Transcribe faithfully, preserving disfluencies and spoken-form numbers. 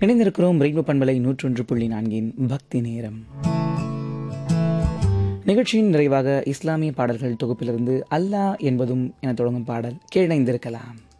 இணைந்திருக்கிறோம் ரெயின்போ பண்பலை நூற்றொன்று புள்ளி நான்கின் பக்தி நேரம். நிகழ்ச்சியின் நிறைவாக இஸ்லாமிய பாடல்கள் தொகுப்பிலிருந்து அல்லாஹ் என்பதும் என தொடங்கும் பாடல் கேணைந்திருக்கலாம்.